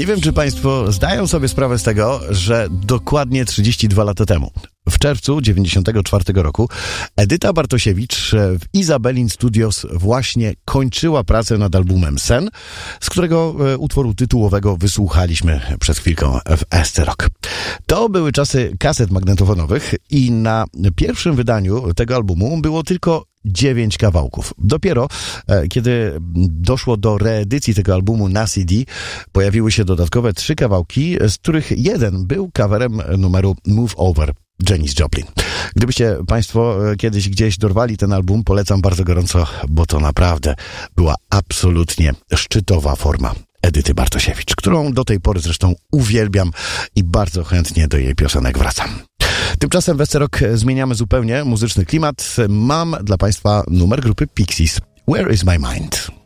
Nie wiem, czy Państwo zdają sobie sprawę z tego, że dokładnie 32 lata temu, w czerwcu 1994 roku, Edyta Bartosiewicz w Izabelin Studios właśnie kończyła pracę nad albumem Sen, z którego utworu tytułowego wysłuchaliśmy przed chwilką w SC Rock. To były czasy kaset magnetofonowych i na pierwszym wydaniu tego albumu było tylko 9 kawałków. Dopiero kiedy doszło do reedycji tego albumu na CD, pojawiły się dodatkowe 3 kawałki, z których jeden był coverem numeru Move Over Janis Joplin. Gdybyście Państwo kiedyś gdzieś dorwali ten album, polecam bardzo gorąco, bo to naprawdę była absolutnie szczytowa forma Edyty Bartosiewicz, którą do tej pory zresztą uwielbiam i bardzo chętnie do jej piosenek wracam. Tymczasem w SC Rock zmieniamy zupełnie muzyczny klimat. Mam dla Państwa numer grupy Pixies. Where is my mind?